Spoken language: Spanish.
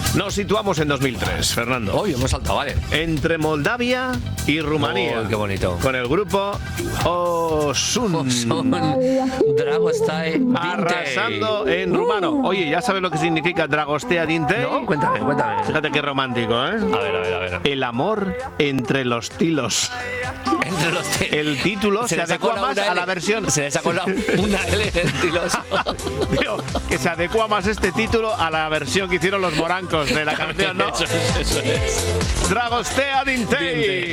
Nos situamos en 2003, Fernando. Hoy hemos saltado, vale. Entre Moldavia y Rumanía. Qué bonito. Con el grupo Osun. Dragostea Dinte. Arrasando en rumano. Oye, ¿ya sabes lo que significa Dragostea Dinte? No, cuéntame. Fíjate qué romántico, ¿eh? A ver. El amor entre los tilos. Entre los El título se adecua más a la versión. Se le sacó una L del tiloso. Tío, que se adecua más este título a la versión que hicieron los morancos de la canción, ¿no? Eso es. Dragostea Dinte.